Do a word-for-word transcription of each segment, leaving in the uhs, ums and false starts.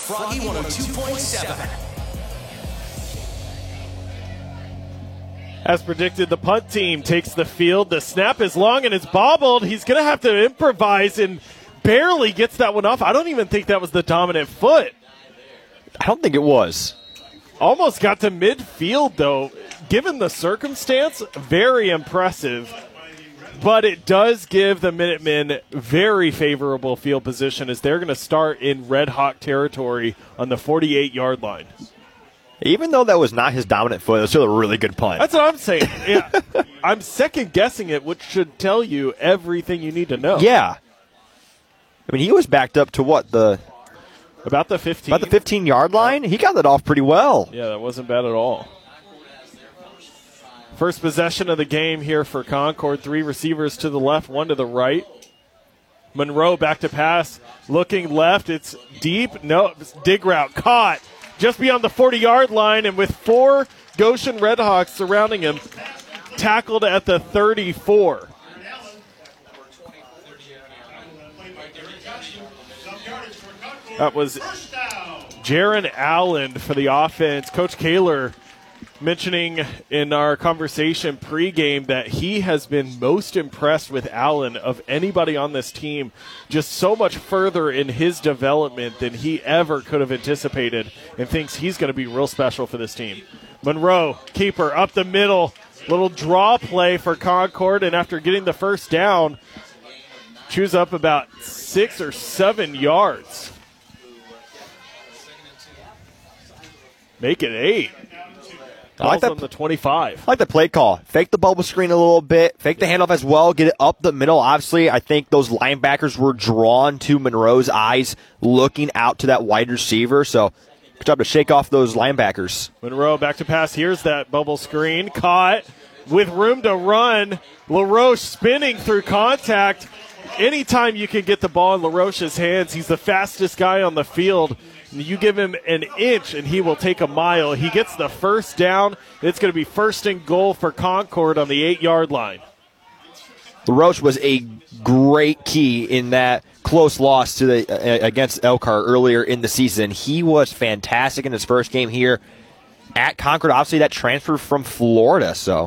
Froggy one oh two point seven. As predicted, the punt team takes the field. The snap is long and it's bobbled. He's going to have to improvise and barely gets that one off. I don't even think that was the dominant foot. I don't think it was. Almost got to midfield, though. Given the circumstance, very impressive. But it does give the Minutemen very favorable field position as they're going to start in Red Hawk territory on the forty-eight-yard line. Even though that was not his dominant foot, it was still a really good punt. That's what I'm saying. Yeah, I'm second-guessing it, which should tell you everything you need to know. Yeah. I mean, he was backed up to what, the About the fifteen. about the fifteen-yard line? He got that off pretty well. Yeah, that wasn't bad at all. First possession of the game here for Concord. Three receivers to the left, one to the right. Monroe back to pass, looking left. It's deep. No, it's dig route. Caught just beyond the forty-yard line, and with four Goshen Redhawks surrounding him, tackled at the thirty-four. That was Jaron Allen for the offense. Coach Kaler mentioning in our conversation pregame that he has been most impressed with Allen of anybody on this team, just so much further in his development than he ever could have anticipated, and thinks he's going to be real special for this team. Monroe, keeper, up the middle, little draw play for Concord, and after getting the first down, chews up about six or seven yards. Make it eight. I like that on the twenty-five. I like the play call. Fake the bubble screen a little bit. Fake the handoff as well. Get it up the middle. Obviously, I think those linebackers were drawn to Monroe's eyes looking out to that wide receiver. So, good job to shake off those linebackers. Monroe back to pass. Here's that bubble screen. Caught with room to run. LaRoche spinning through contact. Anytime you can get the ball in LaRoche's hands, he's the fastest guy on the field. You give him an inch, and he will take a mile. He gets the first down. It's going to be first and goal for Concord on the eight-yard line. LaRoche was a great key in that close loss to the uh, against Elkhart earlier in the season. He was fantastic in his first game here at Concord. Obviously, that transfer from Florida. So,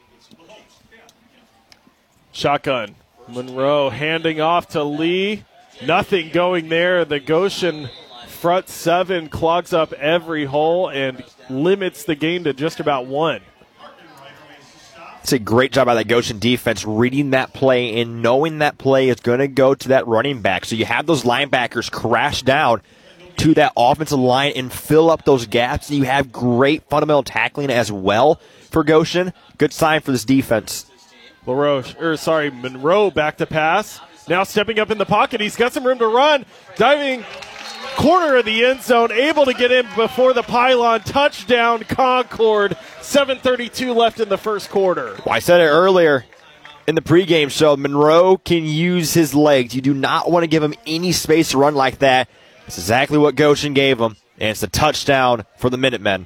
shotgun. Monroe handing off to Lee. Nothing going there. The Goshen front seven clogs up every hole and limits the game to just about one. It's a great job by that Goshen defense reading that play and knowing that play is going to go to that running back. So you have those linebackers crash down to that offensive line and fill up those gaps. You have great fundamental tackling as well for Goshen. Good sign for this defense. LaRoche, or sorry, Monroe back to pass. Now stepping up in the pocket. He's got some room to run. Diving corner of the end zone, able to get in before the pylon. Touchdown, Concord. seven thirty-two left in the first quarter. Well, I said it earlier in the pregame show. Monroe can use his legs. You do not want to give him any space to run like that. That's exactly what Goshen gave him, and it's a touchdown for the Minutemen.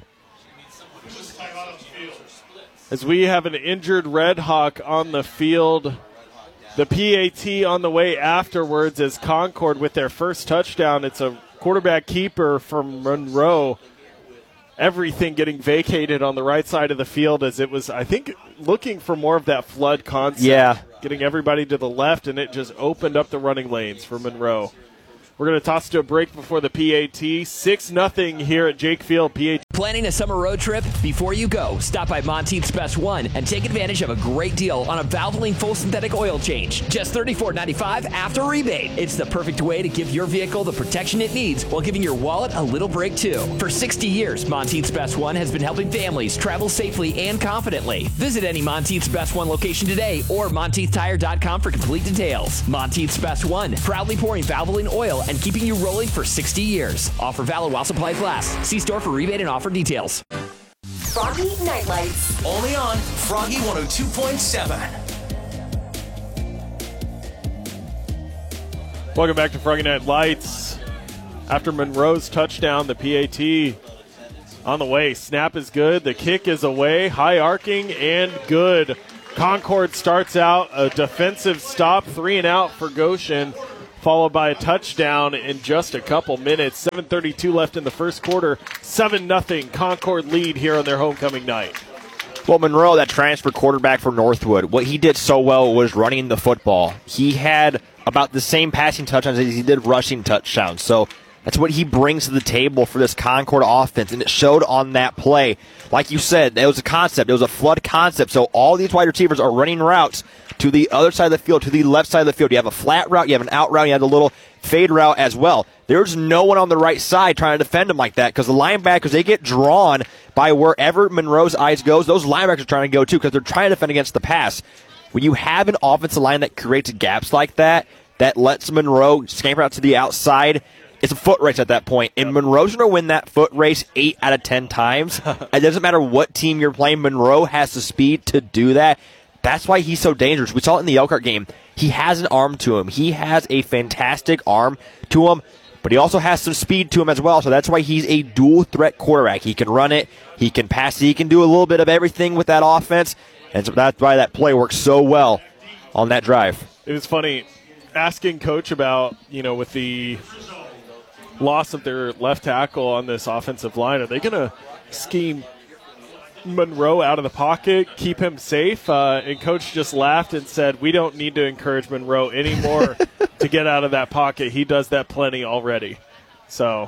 As we have an injured Red Hawk on the field, the P A T on the way afterwards as Concord with their first touchdown. It's a quarterback keeper from Monroe. Everything getting vacated on the right side of the field as it was, I think, looking for more of that flood concept. Yeah. Getting everybody to the left, and it just opened up the running lanes for Monroe. We're going to toss to a break before the P A T. six nothing here at Jake Field. P A T. Planning a summer road trip? Before you go, stop by Monteith's Best One and take advantage of a great deal on a Valvoline full synthetic oil change. Just thirty-four ninety-five after rebate. It's the perfect way to give your vehicle the protection it needs while giving your wallet a little break too. For sixty years, Monteith's Best One has been helping families travel safely and confidently. Visit any Monteith's Best One location today or monteith tire dot com for complete details. Monteith's Best One, proudly pouring Valvoline oil and keeping you rolling for sixty years. Offer valid while supplies last. See store for rebate and offer details. Froggy Night Lights. Only on Froggy one oh two point seven. Welcome back to Froggy Night Lights. After Monroe's touchdown, the P A T on the way. Snap is good. The kick is away. High arcing and good. Concord starts out a defensive stop. Three and out for Goshen. followed by a touchdown in just a couple minutes. seven thirty-two left in the first quarter. seven nothing Concord lead here on their homecoming night. Well, Monroe, that transfer quarterback for Northwood, what he did so well was running the football. He had about the same passing touchdowns as he did rushing touchdowns. So that's what he brings to the table for this Concord offense, and it showed on that play. Like you said, it was a concept. It was a flood concept. So all these wide receivers are running routes to the other side of the field, to the left side of the field. You have a flat route, you have an out route, you have a little fade route as well. There's no one on the right side trying to defend him like that because the linebackers, they get drawn by wherever Monroe's eyes goes. Those linebackers are trying to go too because they're trying to defend against the pass. When you have an offensive line that creates gaps like that, that lets Monroe scamper out to the outside, it's a foot race at that point. And Monroe's going to win that foot race eight out of ten times. It doesn't matter what team you're playing. Monroe has the speed to do that. That's why he's so dangerous. We saw it in the Elkhart game. He has an arm to him. He has a fantastic arm to him, but he also has some speed to him as well. So that's why he's a dual-threat quarterback. He can run it. He can pass it. He can do a little bit of everything with that offense. And so that's why that play works so well on that drive. It was funny asking Coach about, you know, with the loss of their left tackle on this offensive line, are they going to scheme Monroe out of the pocket, keep him safe? Uh, and Coach just laughed and said, we don't need to encourage Monroe anymore to get out of that pocket. He does that plenty already. So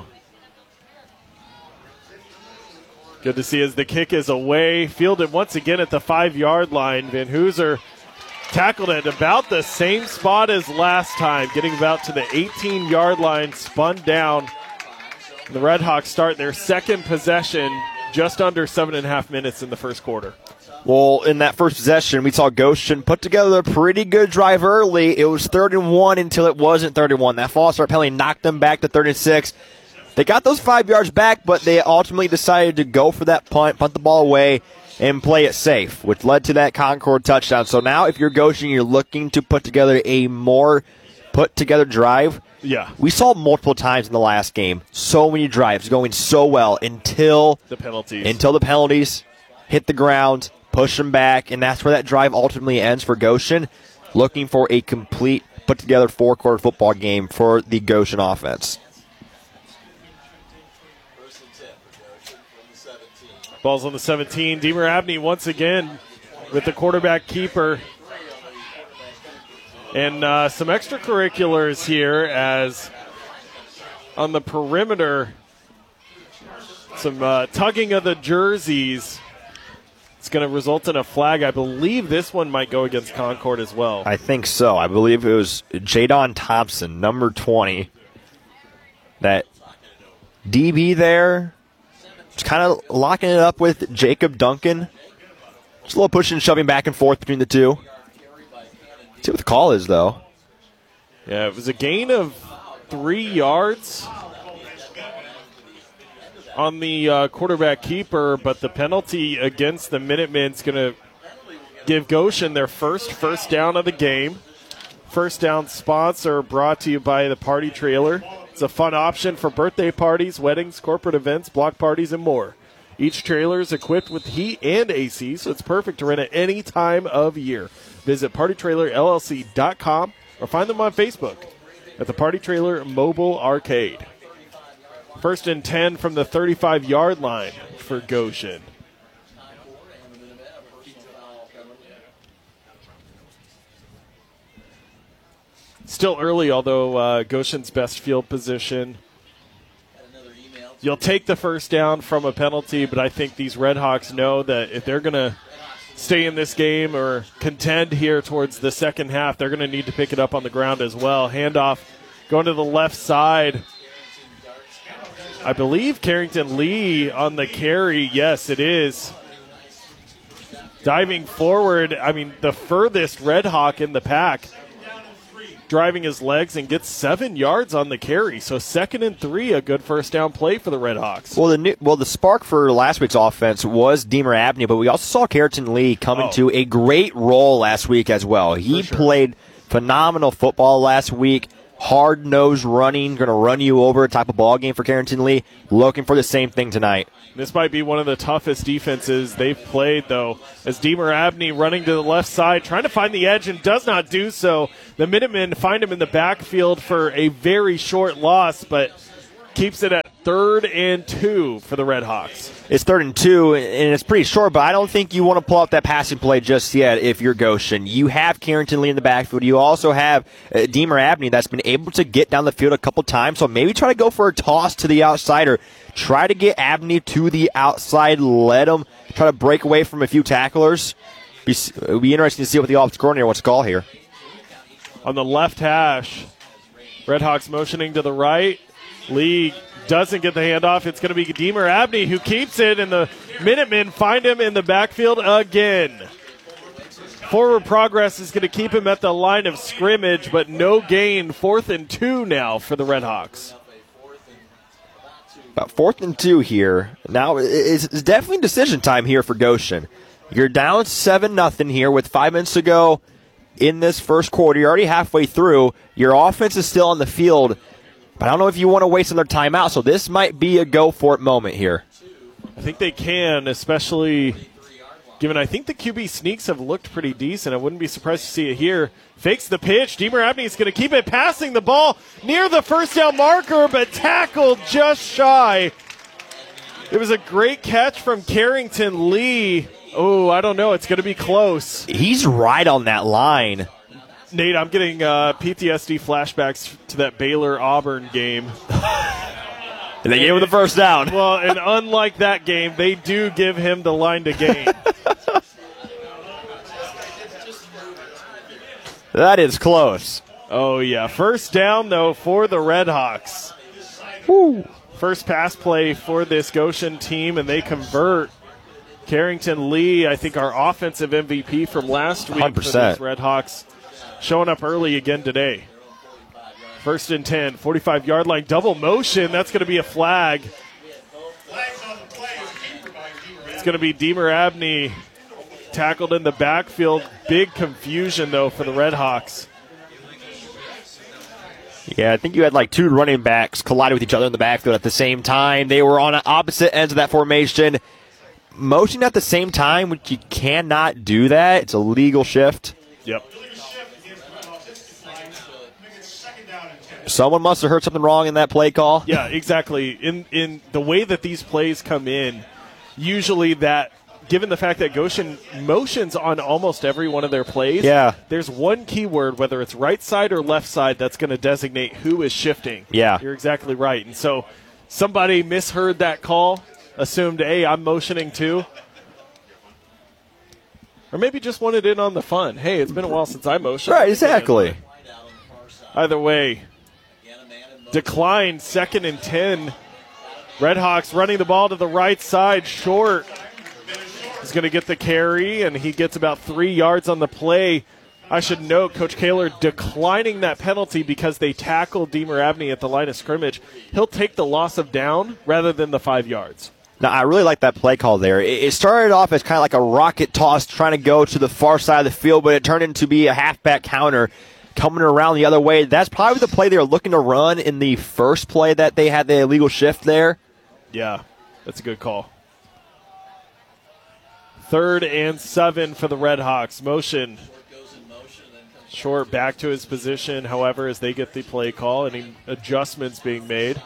good to see as the kick is away. Fielded once again at the five-yard line. Van Hooser tackled at about the same spot as last time, getting about to the eighteen-yard line, spun down. The Redhawks start their second possession just under seven and a half minutes in the first quarter. Well, in that first possession, we saw Goshen put together a pretty good drive early. It was third and one until it wasn't third and one. That false start penalty knocked them back to third and six. They got those five yards back, but they ultimately decided to go for that punt, punt the ball away, and play it safe, which led to that Concord touchdown. So now if you're Goshen, you're looking to put together a more put-together drive. Yeah. We saw multiple times in the last game, so many drives going so well until the penalties. Until the penalties hit the ground, push them back, and that's where that drive ultimately ends for Goshen, looking for a complete put-together four-quarter football game for the Goshen offense. Ball's on the seventeen. Deemer Abney once again with the quarterback keeper. And uh, some extracurriculars here as on the perimeter, some uh, tugging of the jerseys. It's going to result in a flag. I believe this one might go against Concord as well. I think so. I believe it was Jadon Thompson, number twenty. That D B there. Just kind of locking it up with Jacob Duncan. Just a little pushing and shoving back and forth between the two. Let's see what the call is, though. Yeah, it was a gain of three yards on the uh, quarterback keeper, but the penalty against the Minutemen is going to give Goshen their first first down of the game. First down sponsor brought to you by the Party Trailer. It's a fun option for birthday parties, weddings, corporate events, block parties, and more. Each trailer is equipped with heat and A C, so it's perfect to rent at any time of year. Visit party trailer L L C dot com or find them on Facebook at the Party Trailer Mobile Arcade. First and ten from the thirty-five-yard line for Goshen. Still early, although uh, Goshen's best field position. You'll take the first down from a penalty, but I think these Redhawks know that if they're going to stay in this game or contend here towards the second half, they're going to need to pick it up on the ground as well. Handoff going to the left side. I believe Carrington Lee on the carry. Yes, it is. Diving forward, I mean, the furthest Redhawk in the pack. Driving his legs and gets seven yards on the carry. So second and three, a good first down play for the Redhawks. Well, the new, well the spark for last week's offense was Deemer Abney, but we also saw Carrington Lee come oh. into a great role last week as well. He sure. played phenomenal football last week. hard-nosed running, going to run you over type of ball game for Carrington Lee. Looking for the same thing tonight. This might be one of the toughest defenses they've played, though, as Deemer Abney running to the left side, trying to find the edge and does not do so. The Minutemen find him in the backfield for a very short loss, but keeps it at third and two for the Red Hawks. It's third and two, and it's pretty short, but I don't think you want to pull out that passing play just yet if you're Goshen. You have Carrington Lee in the backfield. You also have uh, Deemer Abney that's been able to get down the field a couple times, so maybe try to go for a toss to the outside or try to get Abney to the outside, let him try to break away from a few tacklers. Be, it'll be interesting to see what the offensive coordinator wants to call here. On the left hash, Red Hawks motioning to the right. Lee doesn't get the handoff. It's going to be Deemer Abney who keeps it, and the Minutemen find him in the backfield again. Forward progress is going to keep him at the line of scrimmage, but no gain. Fourth and two now for the Red Hawks. About fourth and two here. Now it's, it's definitely decision time here for Goshen. You're down seven nothing here with five minutes to go in this first quarter. You're already halfway through. Your offense is still on the field. But I don't know if you want to waste another timeout, so this might be a go-for-it moment here. I think they can, especially given I think the Q B sneaks have looked pretty decent. I wouldn't be surprised to see it here. Fakes the pitch. Deemer Abney is going to keep it, passing the ball near the first down marker, but tackled just shy. It was a great catch from Carrington Lee. Oh, I don't know. It's going to be close. He's right on that line. Nate, I'm getting uh, P T S D flashbacks to that Baylor-Auburn game. And they gave him the first down. Well, and unlike that game, they do give him the line to gain. That is close. Oh, yeah. First down, though, for the Red Hawks. Woo. First pass play for this Goshen team, and they convert. Carrington Lee, I think our offensive M V P from last week one hundred percent. for this Red Hawks, showing up early again today. First and ten, forty-five-yard line, double motion. That's going to be a flag. It's going to be Deemer Abney tackled in the backfield. Big confusion, though, for the Red Hawks. Yeah, I think you had like two running backs collided with each other in the backfield at the same time. They were on opposite ends of that formation. Motion at the same time, which you cannot do that. It's a legal shift. Yep. Someone must have heard something wrong in that play call. Yeah, exactly. In in the way that these plays come in, usually that, given the fact that Goshen motions on almost every one of their plays, yeah. there's one keyword, whether it's right side or left side, that's going to designate who is shifting. Yeah. You're exactly right. And so somebody misheard that call, assumed, hey, I'm motioning too. Or maybe just wanted in on the fun. Hey, it's been a while since I motioned. Right, exactly. Either way, decline, second and ten. Red Hawks running the ball to the right side, short. He's going to get the carry, and he gets about three yards on the play. I should note, Coach Kaler declining that penalty because they tackled Deemer Abney at the line of scrimmage. He'll take the loss of down rather than the five yards. Now, I really like that play call there. It started off as kind of like a rocket toss trying to go to the far side of the field, but it turned into be a halfback counter coming around the other way. That's probably the play they were looking to run in the first play that they had the illegal shift there. Yeah, that's a good call. Third and seven for the Red Hawks. Motion. Short back to his position, however, as they get the play call, any adjustments being made.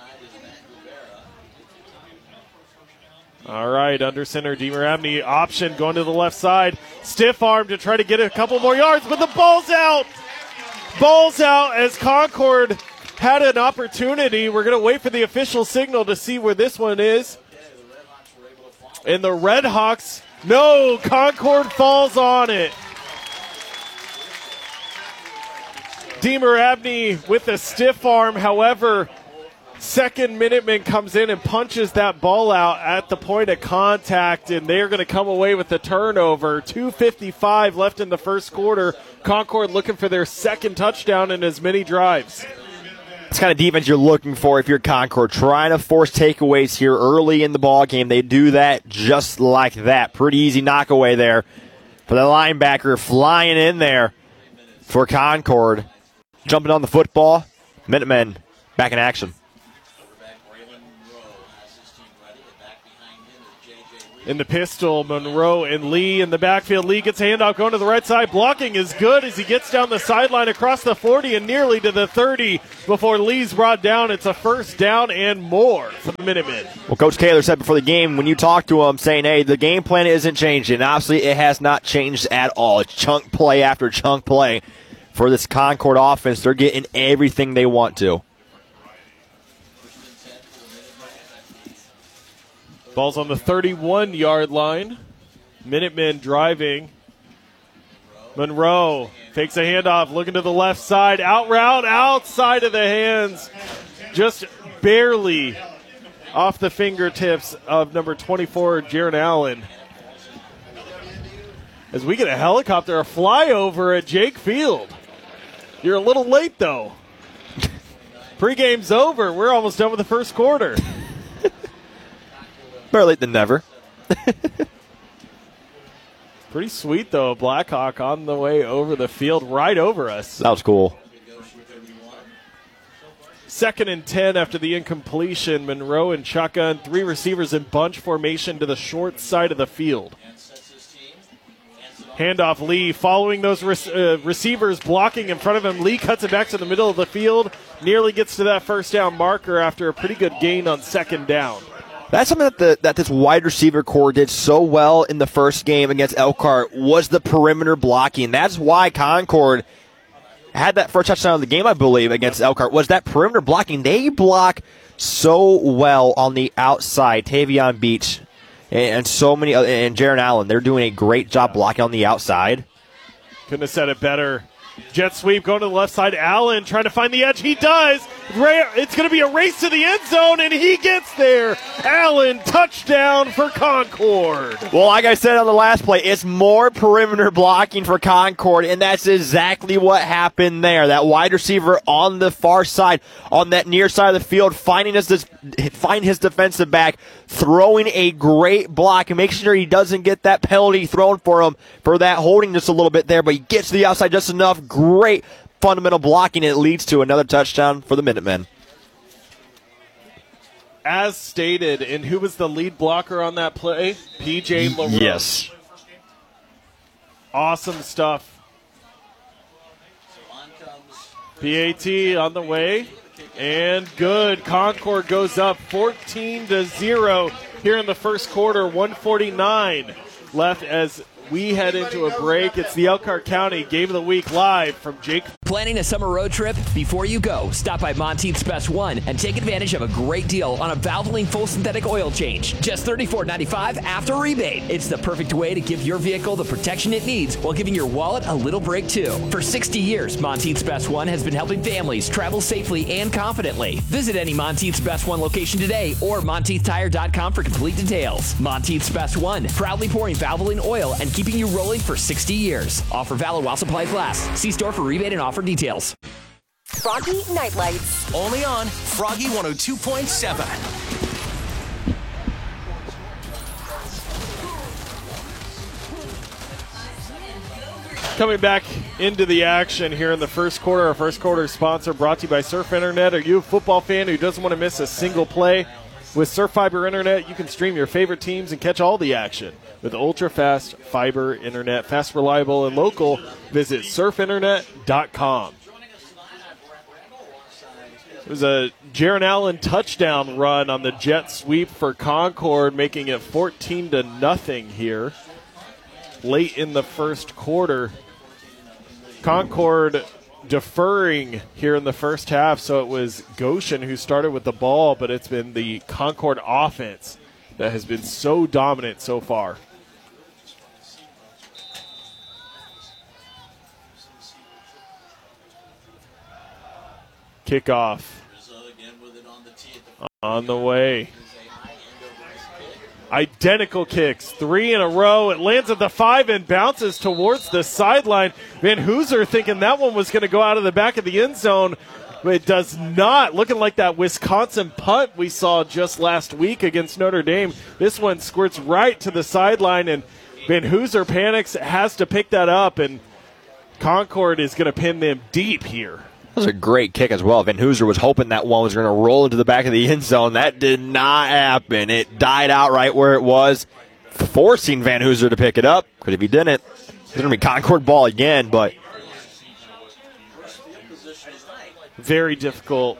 All right, under center, Deemer Abney, option going to the left side. Stiff arm to try to get a couple more yards, but the ball's out. Ball's out as Concord had an opportunity. We're going to wait for the official signal to see where this one is. And the Red Hawks, no, Concord falls on it. Deemer Abney with a stiff arm, however, second Minuteman comes in and punches that ball out at the point of contact, and they're going to come away with the turnover. two fifty-five left in the first quarter. Concord looking for their second touchdown in as many drives. It's kind of defense you're looking for if you're Concord, trying to force takeaways here early in the ball game. They do that just like that. Pretty easy knockaway there for the linebacker flying in there for Concord. Jumping on the football. Minutemen back in action. In the pistol, Monroe and Lee in the backfield. Lee gets a handoff going to the right side. Blocking is good as he gets down the sideline across the forty and nearly to the thirty before Lee's brought down. It's a first down and more for the Minutemen. Well, Coach Kaler said before the game, when you talk to him, saying, hey, the game plan isn't changing. And obviously, it has not changed at all. It's chunk play after chunk play for this Concord offense. They're getting everything they want to. Ball's on the thirty-one-yard line. Minutemen driving. Monroe takes a handoff, looking to the left side. Out route, outside of the hands. Just barely off the fingertips of number twenty-four, Jaron Allen. As we get a helicopter, a flyover at Jake Field. You're a little late, though. Pre-game's over. We're almost done with the first quarter. Better late than never. Pretty sweet, though. Blackhawk on the way over the field, right over us. That was cool. Second and ten after the incompletion. Monroe and shotgun, three receivers in bunch formation to the short side of the field. Handoff Lee following those re- uh, receivers blocking in front of him. Lee cuts it back to the middle of the field. Nearly gets to that first down marker after a pretty good gain on second down. That's something that the, that this wide receiver core did so well in the first game against Elkhart was the perimeter blocking. That's why Concord had that first touchdown of the game, I believe, against Elkhart, was that perimeter blocking. They block so well on the outside. Tavion Beach and, and so many, and Jaron Allen, they're doing a great job blocking on the outside. Couldn't have said it better. Jet sweep going to the left side. Allen trying to find the edge. He does. It's going to be a race to the end zone, and he gets there. Allen, touchdown for Concord. Well, like I said on the last play, it's more perimeter blocking for Concord, and that's exactly what happened there. That wide receiver on the far side, on that near side of the field, finding his, find his defensive back, throwing a great block, and making sure he doesn't get that penalty thrown for him for that holding just a little bit there, but he gets to the outside just enough. Great fundamental blocking. It leads to another touchdown for the Minutemen. As stated, and who was the lead blocker on that play? P J LaRoche. Yes. Awesome stuff. P A T on the way. And good. Concord goes up fourteen to zero here in the first quarter. one forty-nine left as we head into a break. It's the Elkhart County Game of the Week live from Jake. Planning a summer road trip? Before you go, stop by Monteith's Best One and take advantage of a great deal on a Valvoline full synthetic oil change. Just thirty-four ninety-five after rebate. It's the perfect way to give your vehicle the protection it needs while giving your wallet a little break too. For sixty years, Monteith's Best One has been helping families travel safely and confidently. Visit any Monteith's Best One location today or Monteith Tire dot com for complete details. Monteith's Best One, proudly pouring Valvoline oil and keeping you rolling for sixty years. Offer valid while supplies last. See store for rebate and offer details. Froggy Night Lights. Only on Froggy one oh two point seven. Coming back into the action here in the first quarter. Our first quarter sponsor brought to you by Surf Internet. Are you a football fan who doesn't want to miss a single play? With Surf Fiber Internet, you can stream your favorite teams and catch all the action. With ultra-fast fiber internet, fast, reliable, and local, visit surf internet dot com. It was a Jaron Allen touchdown run on the jet sweep for Concord, making it fourteen to nothing here late in the first quarter. Concord deferring here in the first half, so it was Goshen who started with the ball, but it's been the Concord offense that has been so dominant so far. Kickoff on the way. Identical kicks, three in a row. It lands at the five and bounces towards the sideline. Van Hooser thinking that one was going to go out of the back of the end zone, but it does not. Looking like that Wisconsin punt we saw just last week against Notre Dame. This one squirts right to the sideline, and Van Hooser panics, has to pick that up, and Concord is going to pin them deep here. That was a great kick as well. Van Hooser was hoping that one was going to roll into the back of the end zone. That did not happen. It died out right where it was, forcing Van Hooser to pick it up. Because if he didn't, it's going to be Concord ball again. But very difficult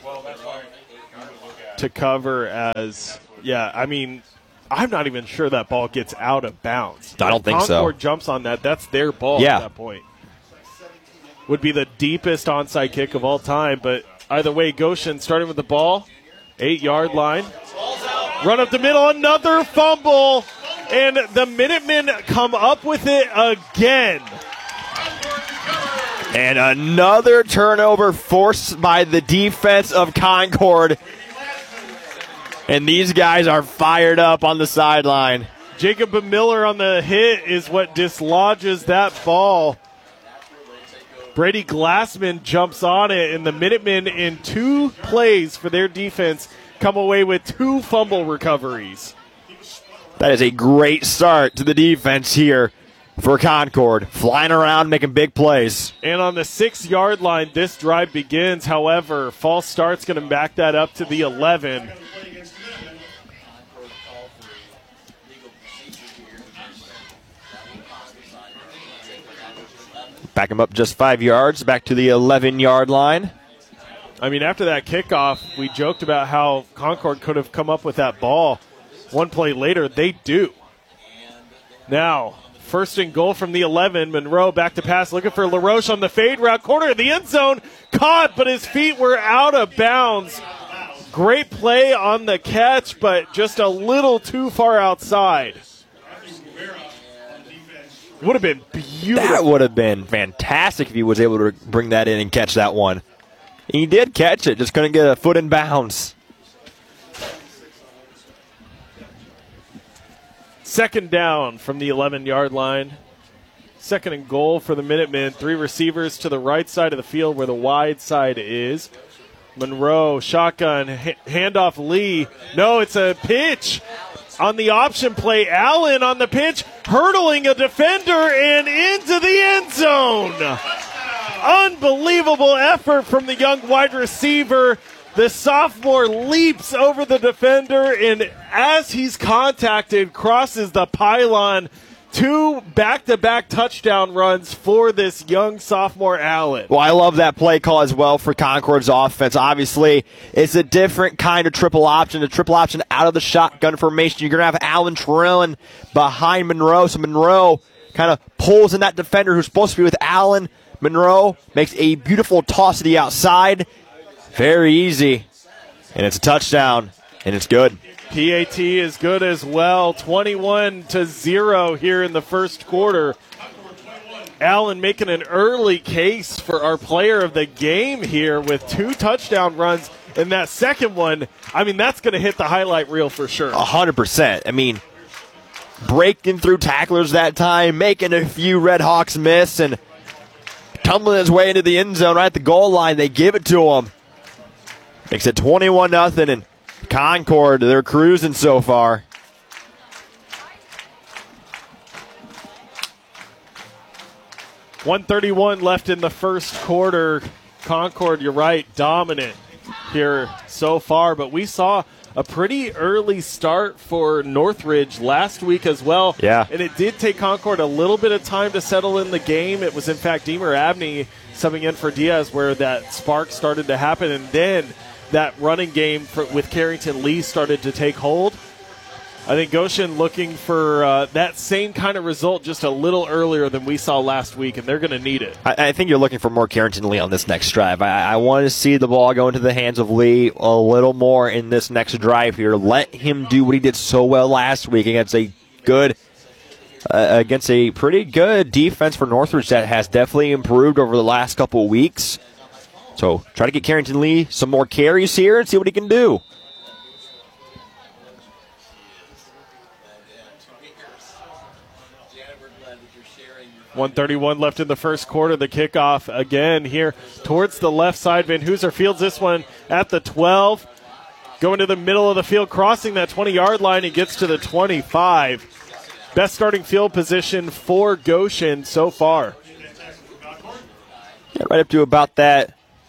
to cover as, yeah, I mean, I'm not even sure that ball gets out of bounds. I don't think so. Concord jumps on that. That's their ball yeah. at that point. Would be the deepest onside kick of all time, but either way, Goshen starting with the ball, eight-yard line. Run up the middle, another fumble, and the Minutemen come up with it again. And another turnover forced by the defense of Concord. And these guys are fired up on the sideline. Jacob Miller on the hit is what dislodges that ball. Brady Glassman jumps on it, and the Minutemen in two plays for their defense come away with two fumble recoveries. That is a great start to the defense here for Concord. Flying around, making big plays. And on the six-yard line, this drive begins. However, false start's going to back that up to the eleven. Back him up just five yards, back to the eleven-yard line. I mean, after that kickoff, we joked about how Concord could have come up with that ball. One play later, they do. Now, first and goal from the eleven. Monroe back to pass, looking for LaRoche on the fade route. Corner of the end zone, caught, but his feet were out of bounds. Great play on the catch, but just a little too far outside. Would have been beautiful. That would have been fantastic if he was able to bring that in and catch that one. He did catch it, just couldn't get a foot in bounds. Second down from the eleven-yard line. Second and goal for the Minutemen. Three receivers to the right side of the field where the wide side is. Monroe, shotgun, ha- handoff Lee. No, it's a pitch. On the option play, Allen on the pitch, hurdling a defender and into the end zone. Unbelievable effort from the young wide receiver. The sophomore leaps over the defender, and as he's contacted, crosses the pylon. Two back-to-back touchdown runs for this young sophomore Allen. Well, I love that play call as well for Concord's offense. Obviously, it's a different kind of triple option, a triple option out of the shotgun formation. You're going to have Allen trailing behind Monroe, so Monroe kind of pulls in that defender who's supposed to be with Allen. Monroe makes a beautiful toss to the outside. Very easy, and it's a touchdown, and it's good. P A T is good as well. twenty-one to zero here in the first quarter. Allen making an early case for our player of the game here with two touchdown runs. And that second one, I mean, that's going to hit the highlight reel for sure. A hundred percent. I mean, breaking through tacklers that time, making a few Red Hawks miss, and tumbling his way into the end zone right at the goal line. They give it to him. Makes it twenty-one nothing, and Concord, they're cruising so far. one thirty-one left in the first quarter. Concord, you're right, dominant here so far, but we saw a pretty early start for Northridge last week as well. Yeah. And it did take Concord a little bit of time to settle in the game. It was, in fact, Deemer Abney subbing in for Diaz where that spark started to happen, and then that running game for, with Carrington Lee started to take hold. I think Goshen looking for uh, that same kind of result just a little earlier than we saw last week, and they're going to need it. I, I think you're looking for more Carrington Lee on this next drive. I, I want to see the ball go into the hands of Lee a little more in this next drive here. Let him do what he did so well last week against a good, uh, against a pretty good defense for Northridge that has definitely improved over the last couple of weeks. So try to get Carrington Lee some more carries here and see what he can do. one thirty-one left in the first quarter. The kickoff again here towards the left side. Van Hooser fields this one at the twelve. Going to the middle of the field, crossing that twenty-yard line. He gets to the twenty-five. Best starting field position for Goshen so far. Yeah, right up to about that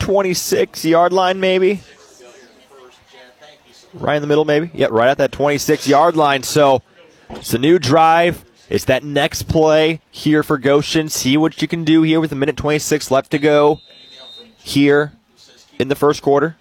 twenty-six yard line, maybe. Right in the middle, maybe. Yep, right at that twenty-six yard line. So it's a new drive. It's that next play here for Goshen. See what you can do here with a minute twenty-six left to go here in the first quarter.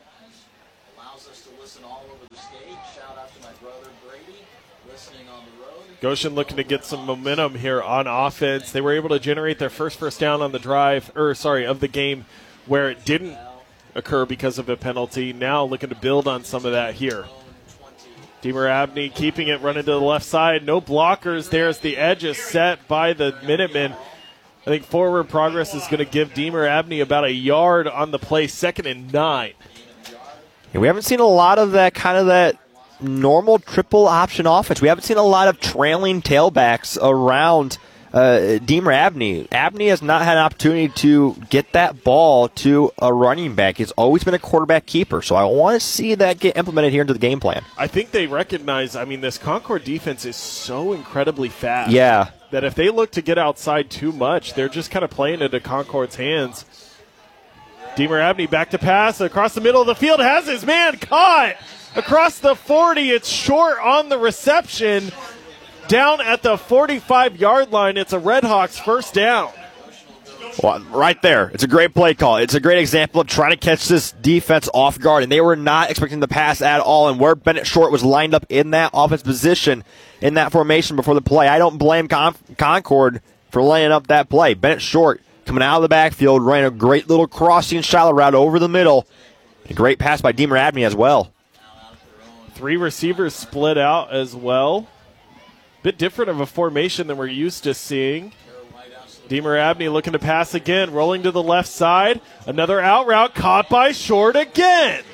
Goshen looking to get some momentum here on offense. They were able to generate their first first down on the drive, or sorry, of the game where it didn't occur because of a penalty. Now looking to build on some of that here. Deemer Abney keeping it running to the left side. No blockers there as the edge is set by the Minutemen. I think forward progress is going to give Deemer Abney about a yard on the play, second and nine. Yeah, we haven't seen a lot of that kind of that normal triple option offense. We haven't seen a lot of trailing tailbacks around uh, Deemer Abney. Abney has not had an opportunity to get that ball to a running back. He's always been a quarterback keeper, so I want to see that get implemented here into the game plan. I think they recognize, I mean, this Concord defense is so incredibly fast. Yeah. That if they look to get outside too much, they're just kind of playing into Concord's hands. Deemer Abney back to pass across the middle of the field, has his man caught across the forty. It's short on the reception. Down at the forty-five yard line, it's a Redhawks first down. Well, right there. It's a great play call. It's a great example of trying to catch this defense off guard, and they were not expecting the pass at all. And where Bennett Short was lined up in that offense position, in that formation before the play, I don't blame Con- Concord for laying up that play. Bennett Short coming out of the backfield, ran a great little crossing shallow route over the middle. A great pass by Deemer Abney as well. Three receivers split out as well. Bit different of a formation than we're used to seeing. Deemer Abney looking to pass again, rolling to the left side. Another out route caught by Short again.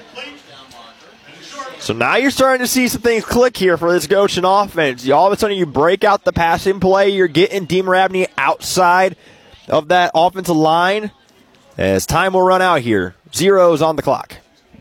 So now you're starting to see some things click here for this Goshen offense. You, all of a sudden you break out the passing play. You're getting Deemer Abney outside of that offensive line as time will run out here. Zeros on the clock.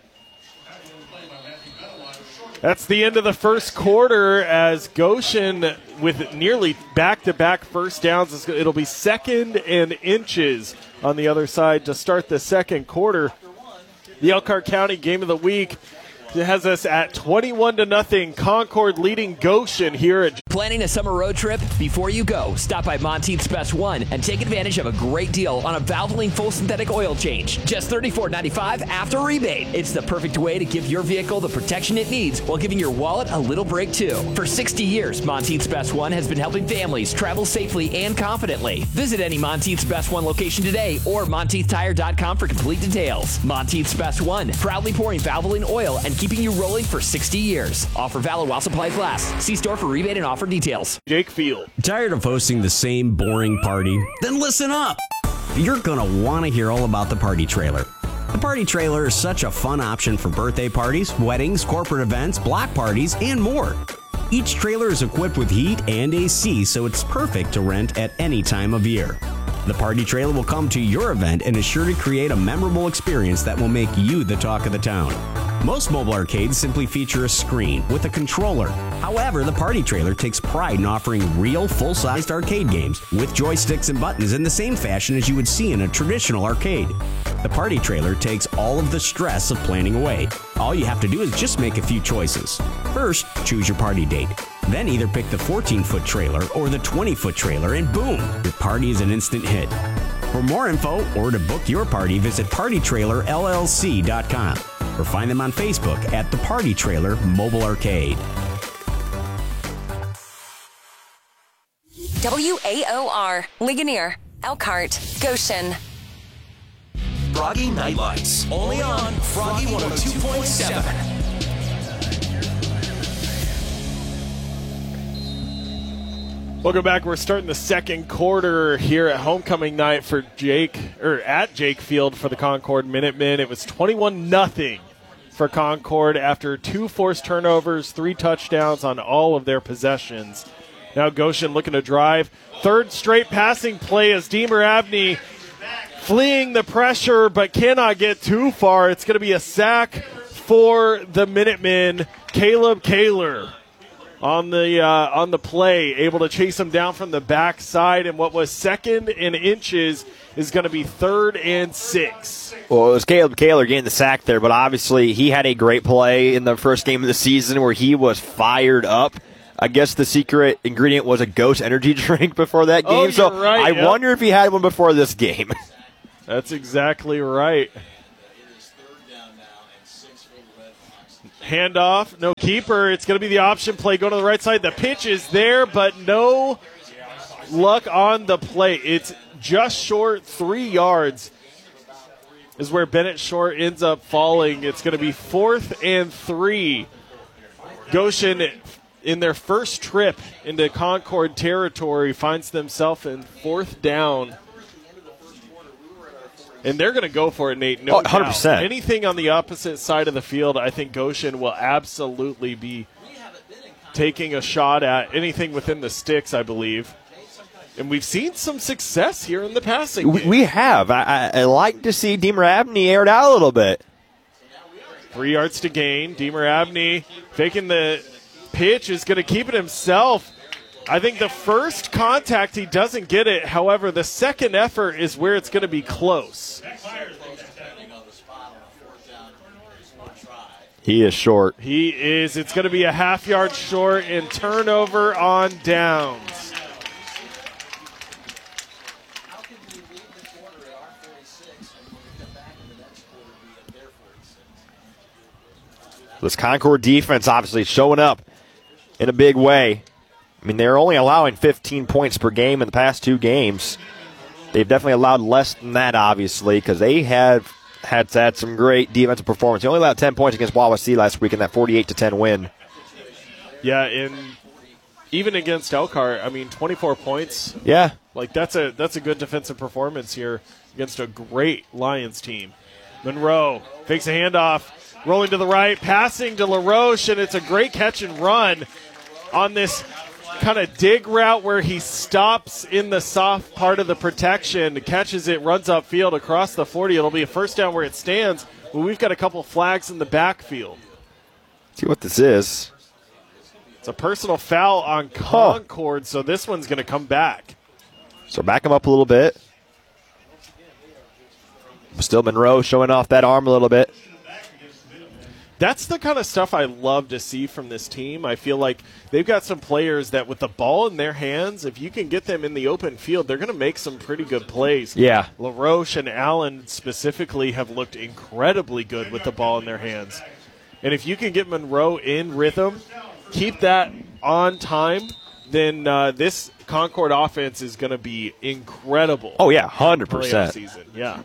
That's the end of the first quarter as Goshen, with nearly back-to-back first downs, it'll be second and inches on the other side to start the second quarter. The Elkhart County Game of the Week has us at twenty-one to nothing. Concord leading Goshen here at. Planning a summer road trip? Before you go, stop by Monteith's Best One and take advantage of a great deal on a Valvoline full synthetic oil change. Just thirty-four ninety-five after rebate. It's the perfect way to give your vehicle the protection it needs while giving your wallet a little break too. For sixty years, Monteith's Best One has been helping families travel safely and confidently. Visit any Monteith's Best One location today or monteith tire dot com for complete details. Monteith's Best One, proudly pouring Valvoline oil and keeping you rolling for sixty years. Offer valid while supplies last. See store for rebate and offer details. Jake Field. Tired of hosting the same boring party? Then listen up. You're going to want to hear all about the Party Trailer. The Party Trailer is such a fun option for birthday parties, weddings, corporate events, block parties, and more. Each trailer is equipped with heat and A C, so it's perfect to rent at any time of year. The Party Trailer will come to your event and is sure to create a memorable experience that will make you the talk of the town. Most mobile arcades simply feature a screen with a controller. However, the Party Trailer takes pride in offering real full-sized arcade games with joysticks and buttons in the same fashion as you would see in a traditional arcade. The Party Trailer takes all of the stress of planning away. All you have to do is just make a few choices. First, choose your party date. Then either pick the fourteen-foot trailer or the twenty-foot trailer, and boom, your party is an instant hit. For more info or to book your party, visit party trailer L L C dot com or find them on Facebook at The Party Trailer Mobile Arcade. W A O R, Ligonier, Elkhart, Goshen. Froggy Night Lights, only on Froggy one oh two point seven. Welcome back. We're starting the second quarter here at homecoming night for Jake, or at Jake Field for the Concord Minutemen. It was twenty-one nothing for Concord after two forced turnovers, three touchdowns on all of their possessions. Now Goshen looking to drive. Third straight passing play as Deemer Abney fleeing the pressure but cannot get too far. It's going to be a sack for the Minutemen. Caleb Kaler on the uh, on the play, able to chase him down from the backside, and what was second in inches is going to be third and six. Well, it was Caleb Kaler getting the sack there, but obviously he had a great play in the first game of the season where he was fired up. I guess the secret ingredient was a Ghost energy drink before that game, oh, you're so right, I yep. wonder if he had one before this game. That's exactly right. Handoff, no keeper. It's going to be the option play going to the right side. The pitch is there, but no luck on the play. It's just short, three yards is where Bennett Short ends up falling. It's going to be fourth and three. Goshen, in their first trip into Concord territory, finds themselves in fourth down. And they're going to go for it, Nate. No oh, one hundred percent. Doubt. Anything on the opposite side of the field, I think Goshen will absolutely be taking a shot at. Anything within the sticks, I believe. And we've seen some success here in the passing We, game. we have. I, I, I like to see Deemer Abney aired out a little bit. Three yards to gain. Deemer Abney faking the pitch is going to keep it himself. I think the first contact, he doesn't get it. However, the second effort is where it's going to be close. He is short. He is. It's going to be a half yard short and turnover on downs. This Concord defense obviously showing up in a big way. I mean, they're only allowing fifteen points per game in the past two games. They've definitely allowed less than that, obviously, because they have had had some great defensive performance. They only allowed ten points against Wawasee last week in that forty-eight to ten win. Yeah, and even against Elkhart, I mean, twenty-four points. Yeah. Like, that's a that's a good defensive performance here against a great Lions team. Monroe fakes a handoff, rolling to the right, passing to LaRoche, and it's a great catch and run on this kind of dig route where he stops in the soft part of the protection, catches it, runs upfield across the forty. It'll be a first down where it stands, but we've got a couple flags in the backfield. See what this is. It's a personal foul on Concord, so this one's going to come back. So back him up a little bit. Still Monroe showing off that arm a little bit. That's the kind of stuff I love to see from this team. I feel like they've got some players that with the ball in their hands, if you can get them in the open field, they're going to make some pretty good plays. Yeah. LaRoche and Allen specifically have looked incredibly good with the ball in their hands. And if you can get Monroe in rhythm, keep that on time, then uh, this Concord offense is going to be incredible. Oh, yeah, one hundred percent. Season. Yeah.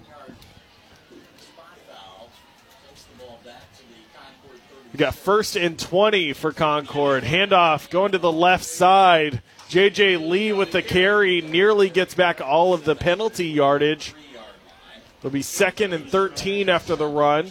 We got first and twenty for Concord. Handoff going to the left side. J J Lee with the carry nearly gets back all of the penalty yardage. It'll be second and thirteen after the run.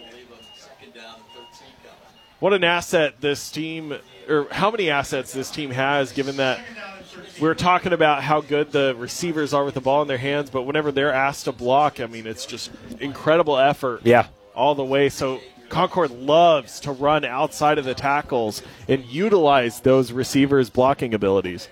What an asset this team, or how many assets this team has, given that we're talking about how good the receivers are with the ball in their hands, but whenever they're asked to block, I mean, it's just incredible effort. Yeah. All the way. So Concord loves to run outside of the tackles and utilize those receivers' blocking abilities.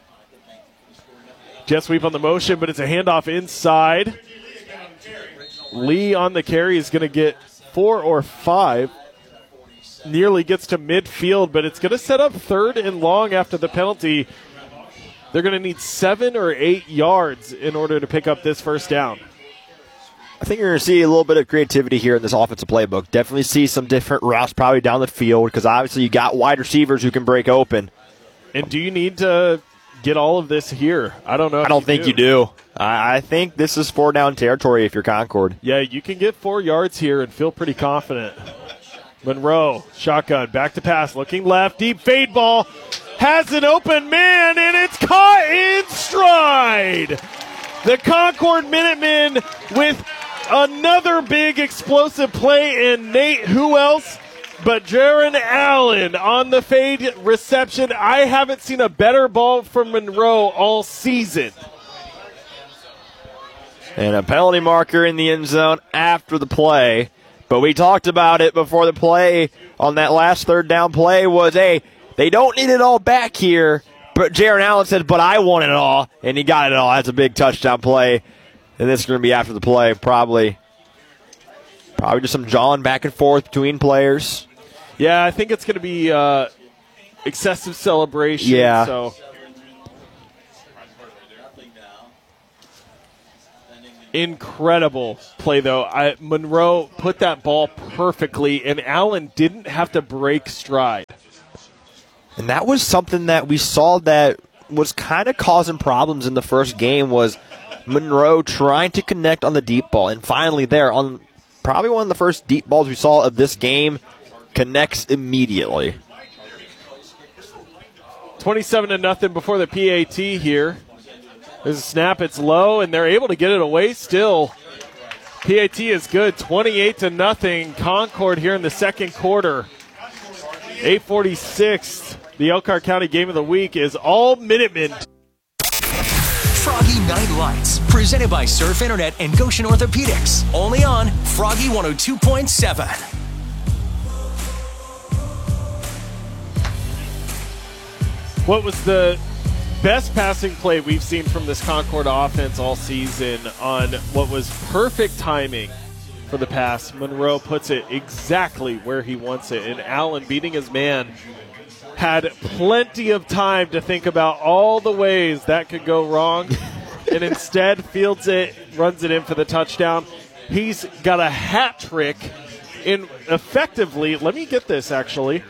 Jet sweep on the motion, but it's a handoff inside. Lee on the carry is going to get four or five. Nearly gets to midfield, but it's going to set up third and long after the penalty. They're going to need seven or eight yards in order to pick up this first down. I think you're going to see a little bit of creativity here in this offensive playbook. Definitely see some different routes probably down the field because obviously you got wide receivers who can break open. And do you need to get all of this here? I don't know. I don't think you do. I, I think this is four down territory if you're Concord. Yeah, you can get four yards here and feel pretty confident. Monroe, shotgun, back to pass, looking left, deep fade ball, has an open man, and it's caught in stride. The Concord Minutemen with another big explosive play, and Nate, who else but Jaron Allen on the fade reception. I haven't seen a better ball from Monroe all season. And a penalty marker in the end zone after the play. But we talked about it before the play on that last third down play was, hey, They don't need it all back here. But Jaron Allen said, but I want it all, and he got it all. That's a big touchdown play. And this is going to be after the play, probably. Probably just some jawing back and forth between players. Yeah, I think it's going to be uh, excessive celebration. Yeah. So. Incredible play, though. I, Monroe put that ball perfectly, and Allen didn't have to break stride. And that was something that we saw that was kind of causing problems in the first game, was Monroe trying to connect on the deep ball. And finally there, on probably one of the first deep balls we saw of this game, connects immediately. twenty-seven to nothing before the P A T here. There's a snap, it's low, and they're able to get it away still. P A T is good, twenty-eight to nothing. Concord here in the second quarter. eight forty-six. The Elkhart County Game of the Week is all Minutemen. Froggy Night Lights, presented by Surf Internet and Goshen Orthopedics. Only on Froggy one oh two point seven. What was the best passing play we've seen from this Concord offense all season on what was perfect timing for the pass? Monroe puts it exactly where he wants it, and Allen, beating his man, had plenty of time to think about all the ways that could go wrong, and instead fields it, runs it in for the touchdown. He's got a hat trick in effectively, let me get this actually,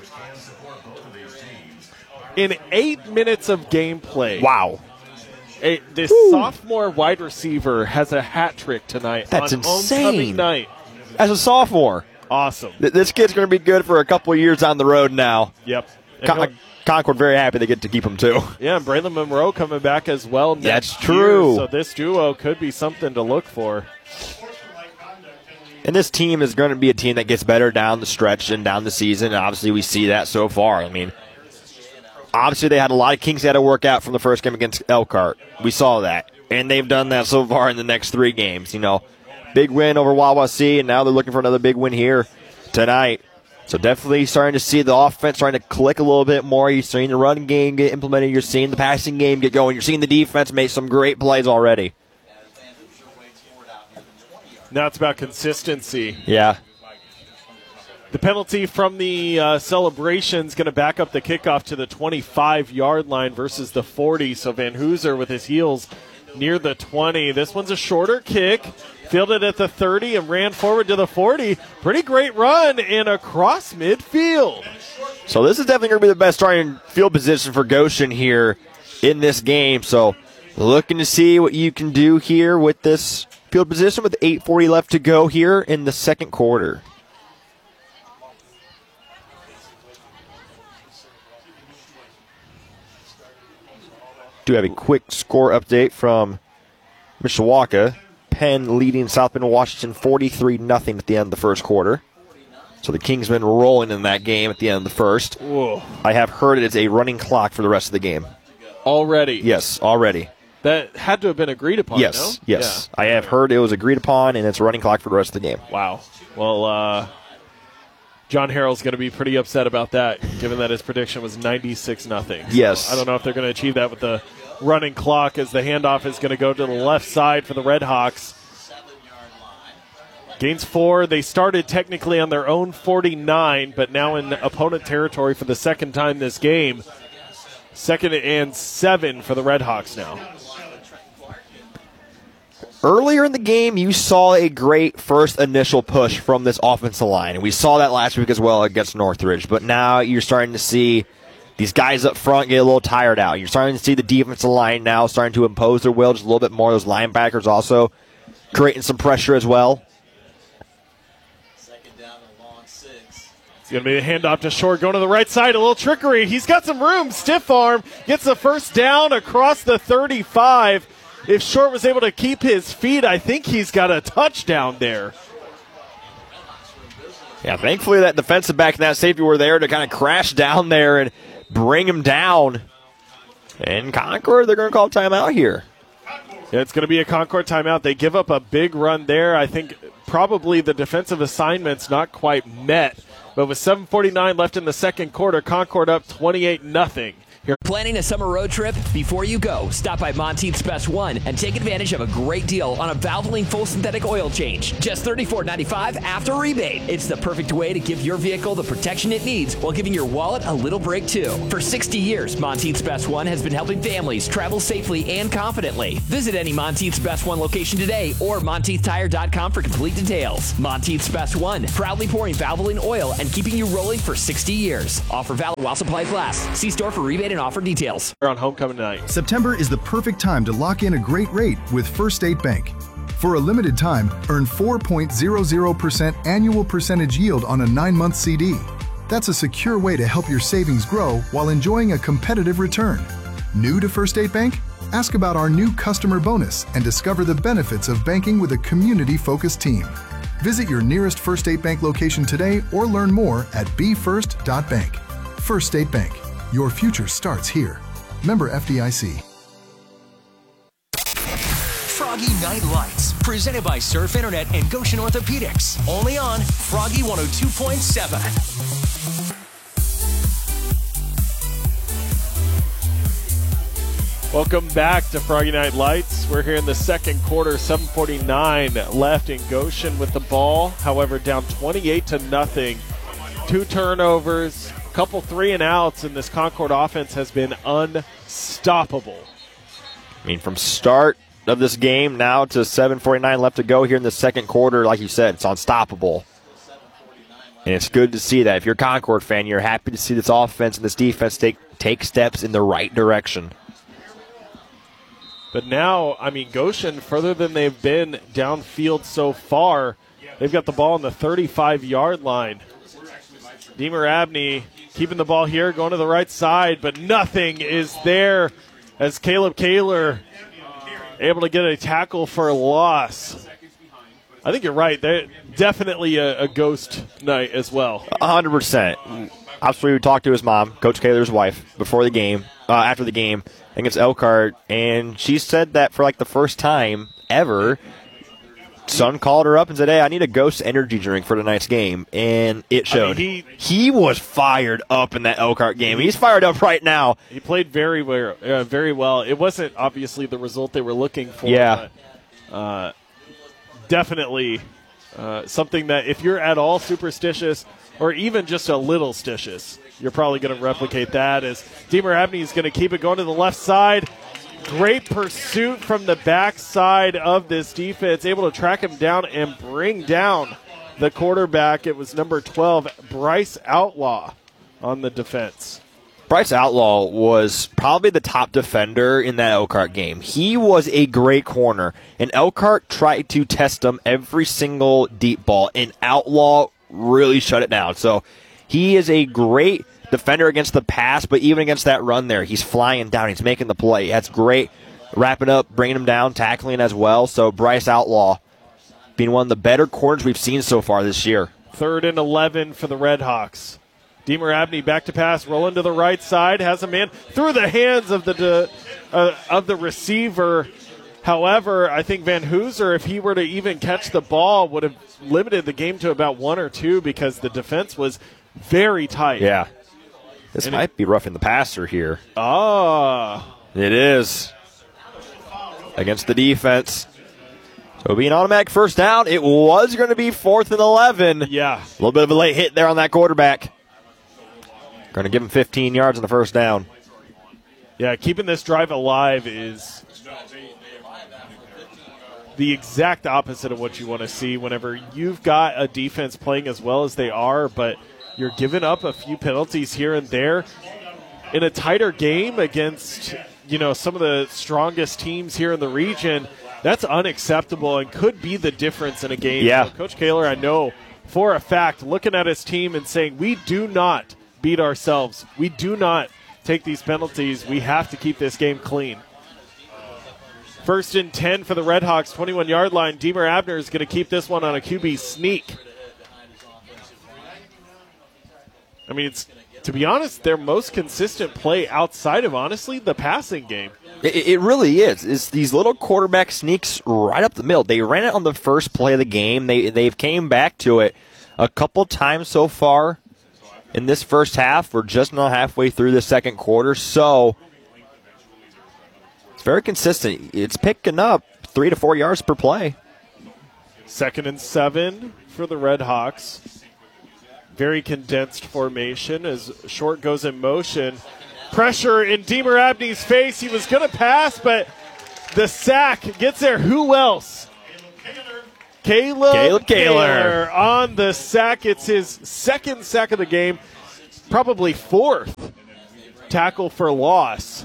in eight minutes of gameplay. Wow. A, this Woo. sophomore wide receiver has a hat trick tonight. That's on insane. Homecoming night. As a sophomore. Awesome. Th- this kid's going to be good for a couple of years down the road now. Yep. Con- Concord very happy they get to keep him too. Yeah, and Braylon Monroe coming back as well next That's true. year, so this duo could be something to look for. And this team is going to be a team that gets better down the stretch and down the season. And obviously, we see that so far. I mean, obviously, they had a lot of kinks they had to work out from the first game against Elkhart. We saw that. And they've done that so far in the next three games. You know, big win over Wawasee, and now they're looking for another big win here tonight. So definitely starting to see the offense starting to click a little bit more. You're seeing the run game get implemented. You're seeing the passing game get going. You're seeing the defense make some great plays already. Now it's about consistency. Yeah. The penalty from the uh, celebration is going to back up the kickoff to the twenty-five-yard line versus the forty. So Van Hooser with his heels near the twenty. This one's a shorter kick. Fielded at the thirty and ran forward to the forty. Pretty great run and across midfield. So this is definitely going to be the best starting field position for Goshen here in this game. So looking to see what you can do here with this field position with eight forty left to go here in the second quarter. Do have a quick score update from Mishawaka. Penn leading South Bend, Washington forty-three nothing at the end of the first quarter. So the Kingsmen rolling in that game at the end of the first. Whoa. I have heard it is a running clock for the rest of the game. Already? Yes, already. That had to have been agreed upon, Yes, no? yes. Yeah. I have heard it was agreed upon, and it's a running clock for the rest of the game. Wow. Well, uh, John Harrell's going to be pretty upset about that, given that his prediction was ninety-six nothing. So yes. I don't know if they're going to achieve that with the running clock, as the handoff is going to go to the left side for the Red Hawks. Gains four. They started technically on their own forty-nine, but now in opponent territory for the second time this game. Second and seven for the Red Hawks now. Earlier in the game, you saw a great first initial push from this offensive line, and we saw that last week as well against Northridge. But now you're starting to see these guys up front get a little tired out. You're starting to see the defensive line now starting to impose their will just a little bit more. Those linebackers also creating some pressure as well. It's going to be a handoff to Short, going to the right side, a little trickery. He's got some room, stiff arm, gets the first down across the thirty-five. If Short was able to keep his feet, I think he's got a touchdown there. Yeah, thankfully that defensive back and that safety were there to kind of crash down there and bring him down. And Concord, they're going to call timeout here. Yeah, it's going to be a Concord timeout. They give up a big run there. I think probably the defensive assignment's not quite met But with seven forty-nine left in the second quarter, Concord up twenty-eight nothing. Here. Planning a summer road trip? Before you go, stop by Monteith's Best One and take advantage of a great deal on a Valvoline full synthetic oil change. Just thirty-four ninety-five after rebate. It's the perfect way to give your vehicle the protection it needs while giving your wallet a little break too. For sixty years, Monteith's Best One has been helping families travel safely and confidently. Visit any Monteith's Best One location today or Monteith Tire dot com for complete details. Monteith's Best One, proudly pouring Valvoline oil and keeping you rolling for sixty years. Offer valid while supplies last. See store for rebate and offer details. We're on homecoming tonight. September is the perfect time to lock in a great rate with First State Bank. For a limited time, earn four point zero zero percent annual percentage yield on a nine-month C D. That's a secure way to help your savings grow while enjoying a competitive return. New to First State Bank? Ask about our new customer bonus and discover the benefits of banking with a community-focused team. Visit your nearest First State Bank location today or learn more at b first dot bank. First State Bank. Your future starts here. Member F D I C. Froggy Night Lights, presented by Surf Internet and Goshen Orthopedics. Only on Froggy one oh two point seven. Welcome back to Froggy Night Lights. We're here in the second quarter, seven forty-nine left in Goshen with the ball. However, down twenty-eight to nothing. Two turnovers. Couple three and outs, and this Concord offense has been unstoppable. I mean, from start of this game now to seven forty-nine left to go here in the second quarter, like you said, it's unstoppable. And it's good to see that. If you're a Concord fan, you're happy to see this offense and this defense take, take steps in the right direction. But now, I mean, Goshen, further than they've been downfield so far, they've got the ball on the thirty-five-yard line. Deemer Abney keeping the ball here, going to the right side, but nothing is there as Caleb Kaler able to get a tackle for a loss. I think you're right. They're definitely a, a ghost night as well. one hundred percent. Obviously, we talked to his mom, Coach Kaler's wife, before the game, uh, after the game against Elkhart, and she said that for like the first time ever, son called her up and said, hey, I need a Ghost energy drink for tonight's game, and it showed. I mean, he, he was fired up in that Elkhart game. He's fired up right now. He played very well. Uh, very well. It wasn't obviously the result they were looking for. Yeah. But, uh, definitely uh, something that if you're at all superstitious or even just a little stitious, you're probably going to replicate that as Deemer Abney is going to keep it going to the left side. Great pursuit from the backside of this defense, able to track him down and bring down the quarterback. It was number twelve, Bryce Outlaw, on the defense. Bryce Outlaw was probably the top defender in that Elkhart game. He was a great corner, and Elkhart tried to test him every single deep ball, and Outlaw really shut it down. So he is a great defender against the pass, but even against that run there, he's flying down. He's making the play. That's great. Wrapping up, bringing him down, tackling as well. So Bryce Outlaw being one of the better corners we've seen so far this year. Third and eleven for the Redhawks. Deemer Abney back to pass, rolling to the right side, has a man through the hands of the de, uh, of the receiver. However, I think Van Hooser, if he were to even catch the ball, would have limited the game to about one or two because the defense was very tight. Yeah. This and might it, be roughing the passer here. Ah. It is. Against the defense. So it'll be an automatic first down. It was going to be fourth and eleven. Yeah. A little bit of a late hit there on that quarterback. Going to give him fifteen yards on the first down. Yeah, keeping this drive alive is the exact opposite of what you want to see whenever you've got a defense playing as well as they are, but you're giving up a few penalties here and there in a tighter game against, you know, some of the strongest teams here in the region. That's unacceptable and could be the difference in a game. Yeah. So Coach Kaler, I know for a fact, looking at his team and saying, we do not beat ourselves. We do not take these penalties. We have to keep this game clean. First and ten for the Redhawks, twenty-one-yard line. Deemer Abner is going to keep this one on a Q B sneak. I mean, it's, to be honest, their most consistent play outside of, honestly, the passing game. It, it really is. It's these little quarterback sneaks right up the middle. They ran it on the first play of the game. They, they've came back to it a couple times so far in this first half. We're just not halfway through the second quarter, so it's very consistent. It's picking up three to four yards per play. Second and seven for the Red Hawks. Very condensed formation as Short goes in motion. Pressure in Deemer Abney's face. He was going to pass, but the sack gets there. Who else? Caleb, Caleb Kaler. Kaler on the sack. It's his second sack of the game, probably fourth tackle for loss.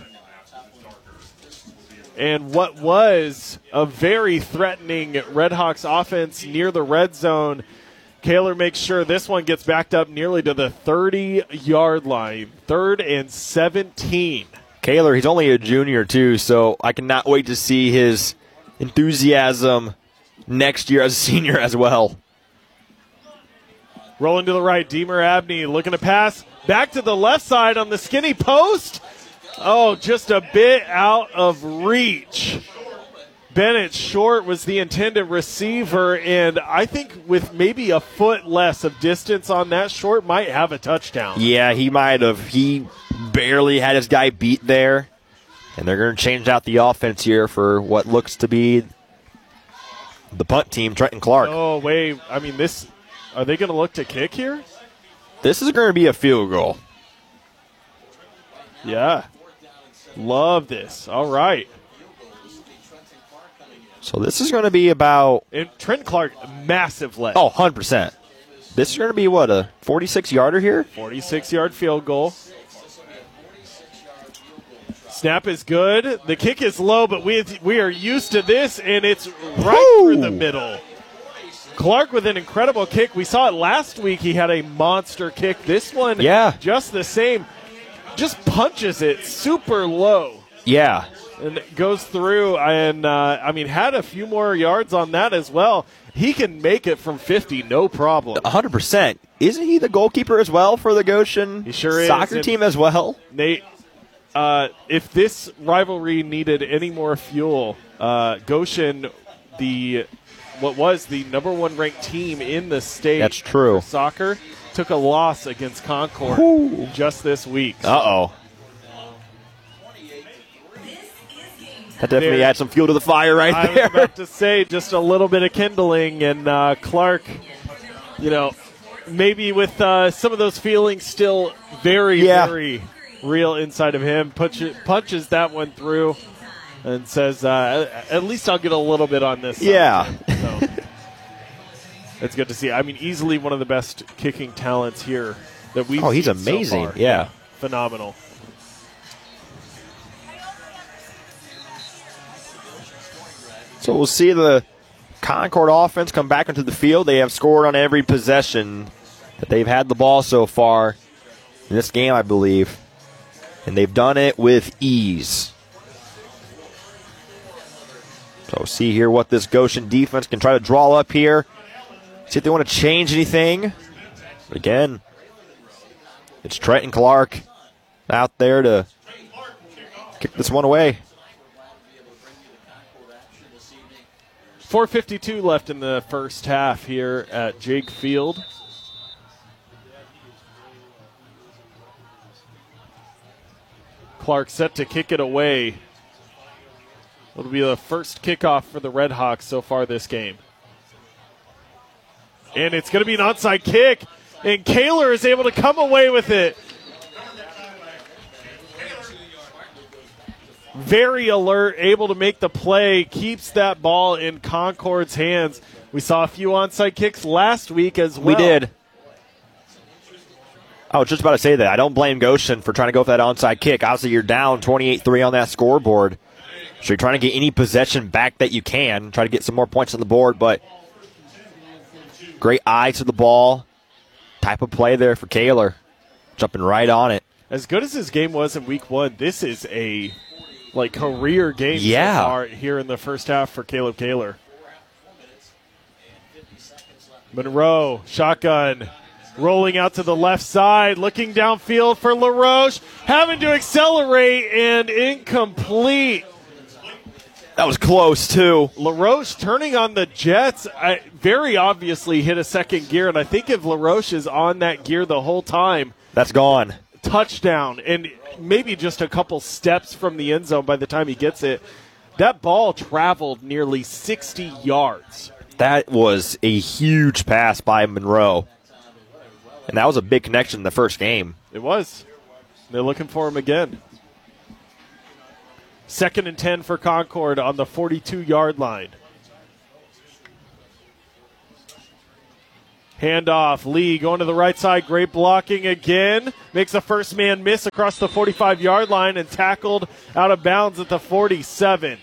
And what was a very threatening Red Hawks offense near the red zone, Kaler makes sure this one gets backed up nearly to the thirty-yard line. Third and seventeen. Kaler, he's only a junior too, so I cannot wait to see his enthusiasm next year as a senior as well. Rolling to the right, Deemer Abney looking to pass. Back to the left side on the skinny post. Oh, just a bit out of reach. Bennett Short was the intended receiver, and I think with maybe a foot less of distance on that, Short might have a touchdown. Yeah, he might have. He barely had his guy beat there, and they're going to change out the offense here for what looks to be the punt team, Trenton Clark. Oh, wait. I mean, this. Are they going to look to kick here? This is going to be a field goal. Yeah. Love this. All right. So this is going to be about... And Trent Clark, massive lead. Oh, one hundred percent. This is going to be, what, a forty-six-yarder here? forty-six-yard field goal. Snap is good. The kick is low, but we we are used to this, and it's right Woo! through the middle. Clark with an incredible kick. We saw it last week. He had a monster kick. This one, yeah, just the same. Just punches it super low. Yeah. And it goes through, and, uh, I mean, had a few more yards on that as well. He can make it from fifty, no problem. one hundred percent. Isn't he the goalkeeper as well for the Goshen he sure soccer is. team as well? Nate, uh, if this rivalry needed any more fuel, uh, Goshen, the what was the number one ranked team in the state. That's true. For soccer, took a loss against Concord Ooh. just this week. Uh-oh. That definitely There. adds some fuel to the fire right I there. was about to say just a little bit of kindling, and uh, Clark, you know, maybe with uh, some of those feelings still very, yeah. very real inside of him, punches, punches that one through and says, uh, at least I'll get a little bit on this. Yeah. So, that's good to see. I mean, easily one of the best kicking talents here that we've Oh, he's seen so amazing. far. Yeah. Phenomenal. So we'll see the Concord offense come back into the field. They have scored on every possession that they've had the ball so far in this game, I believe. And they've done it with ease. So see here what this Goshen defense can try to draw up here. See if they want to change anything. But again, it's Trenton Clark out there to kick this one away. four fifty-two left in the first half here at Jake Field. Clark set to kick it away. It'll be the first kickoff for the Red Hawks so far this game. And it's going to be an onside kick, and Kaler is able to come away with it. Very alert, able to make the play, keeps that ball in Concord's hands. We saw a few onside kicks last week as well. We did. I was just about to say that. I don't blame Goshen for trying to go for that onside kick. Obviously, you're down twenty-eight three on that scoreboard. So you're trying to get any possession back that you can. Try to get some more points on the board, but great eye to the ball. Type of play there for Kaler. Jumping right on it. As good as his game was in week one, this is a like career game yeah. so far here in the first half for Caleb Kaler. Monroe, shotgun, rolling out to the left side, looking downfield for LaRoche, having to accelerate and incomplete. That was close, too. LaRoche turning on the Jets, I, very obviously hit a second gear, and I think if LaRoche is on that gear the whole time, that's gone. Touchdown, and maybe just a couple steps from the end zone by the time he gets it. That ball traveled nearly sixty yards. That was a huge pass by Monroe, and that was a big connection in the first game. It was. They're looking for him again. Second and ten for Concord on the forty-two-yard line. Handoff. Lee going to the right side. Great blocking again. Makes a first man miss across the forty-five-yard line and tackled out of bounds at the forty-seven.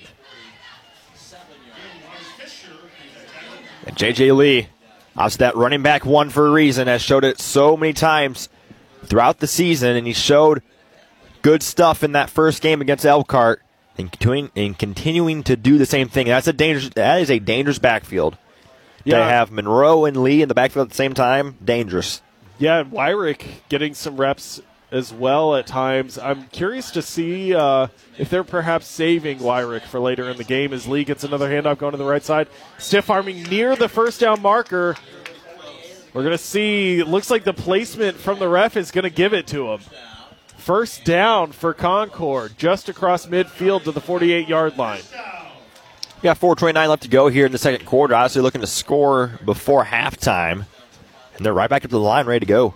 And J J. Lee, obviously that running back one for a reason, has showed it so many times throughout the season, and he showed good stuff in that first game against Elkhart. And continuing, and continuing to do the same thing. That's a dangerous. That is a dangerous backfield. Yeah. To have Monroe and Lee in the backfield at the same time, dangerous. Yeah, Wyrick getting some reps as well at times. I'm curious to see uh, if they're perhaps saving Wyrick for later in the game as Lee gets another handoff going to the right side. Stiff arming near the first down marker. We're going to see, it looks like the placement from the ref is going to give it to him. First down for Concord, just across midfield to the forty-eight-yard line. We got four twenty-nine left to go here in the second quarter. Obviously looking to score before halftime. And they're right back up to the line, ready to go.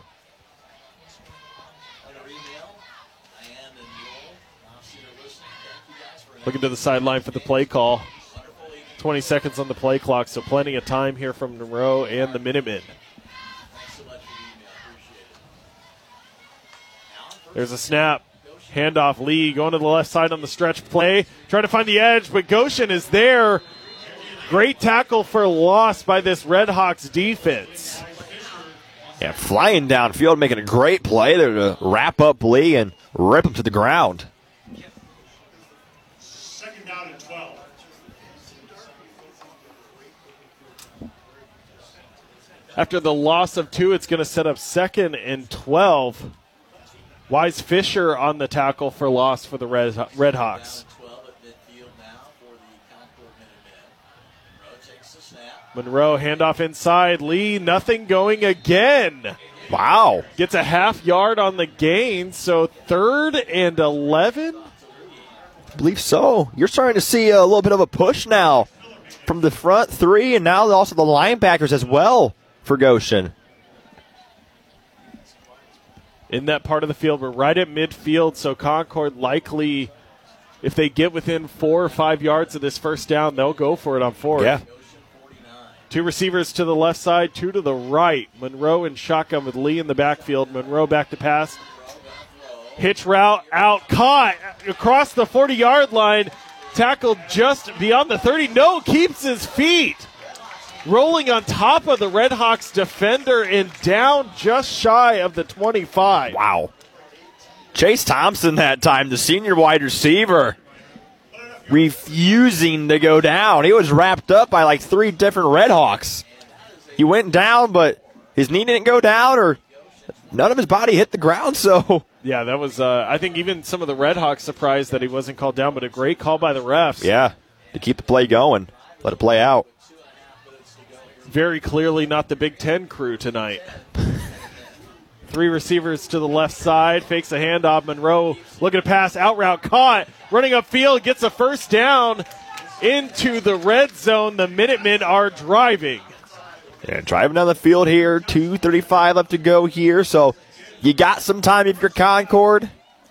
Looking to the sideline for the play call. twenty seconds on the play clock, so plenty of time here from Monroe and the Minutemen. There's a snap. Handoff. Lee going to the left side on the stretch play. Trying to find the edge, but Goshen is there. Great tackle for loss by this Redhawks defense. Yeah, flying downfield, making a great play there to wrap up Lee and rip him to the ground. Second down and twelve. After the loss of two, it's going to set up second and twelve. Wise Fisher on the tackle for loss for the Red, Redhawks. Monroe handoff inside. Lee, nothing going again. Wow. Gets a half yard on the gain, so third and eleven? I believe so. You're starting to see a little bit of a push now from the front three, and now also the linebackers as well for Goshen. In that part of the field, we're right at midfield, so Concord likely, if they get within four or five yards of this first down, they'll go for it on fourth. Yeah. Two receivers to the left side, two to the right. Monroe in shotgun with Lee in the backfield. Monroe back to pass. Hitch route out, caught across the forty-yard line. Tackled just beyond the thirty. No, keeps his feet. Rolling on top of the Redhawks defender and down just shy of the twenty-five. Wow. Chase Thompson that time, the senior wide receiver, refusing to go down. He was wrapped up by like three different Redhawks. He went down, but his knee didn't go down, or none of his body hit the ground, so. Yeah, that was, uh, I think even some of the Redhawks surprised that he wasn't called down, but a great call by the refs. Yeah, to keep the play going, let it play out. Very clearly not the Big Ten crew tonight. Three receivers to the left side. Fakes a handoff. Monroe looking to pass. Out route caught. Running upfield. Gets a first down into the red zone. The Minutemen are driving. Yeah, driving down the field here. two thirty-five left to go here. So you got some time if you're Concord.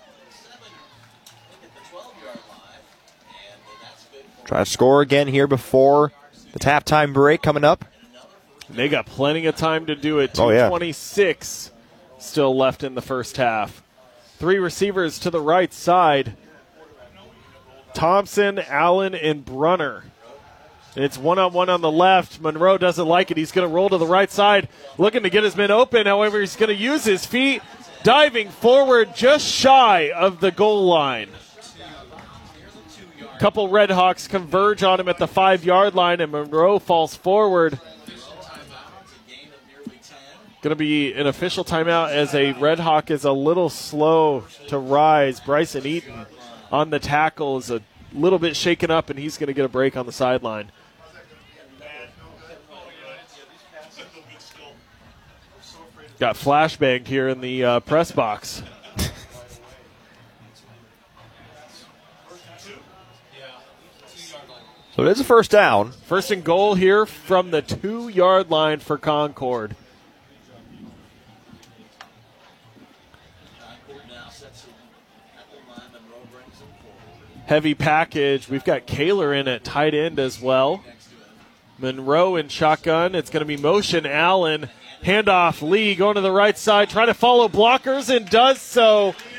Try to score again here before the halftime break coming up. They got plenty of time to do it. Oh, yeah. two twenty-six still left in the first half. Three receivers to the right side. Thompson, Allen, and Brunner. It's one-on-one on the left. Monroe doesn't like it. He's going to roll to the right side, looking to get his men open. However, he's going to use his feet, diving forward just shy of the goal line. Couple Redhawks converge on him at the five-yard line, and Monroe falls forward. Going to be an official timeout as a Redhawk is a little slow to rise. Bryson Eaton on the tackle is a little bit shaken up, and he's going to get a break on the sideline. Got flashbanged here in the uh, press box. So it is a first down. First and goal here from the two-yard line for Concord. Heavy package. We've got Kaler in at tight end as well. Monroe in shotgun. It's going to be motion. Allen. Handoff. Lee going to the right side, trying to follow blockers, and does so.